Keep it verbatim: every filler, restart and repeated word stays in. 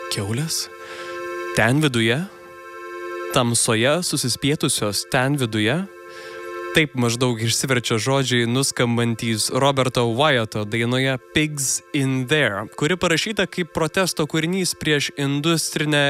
Kiaulės? Ten viduje? Tamsoje susispietusios ten viduje? Taip maždaug išsiverčia žodžiai nuskambantys Roberto Wyato dainoje Pigs in There, kuri parašyta kaip protesto kūrinys prieš industrinę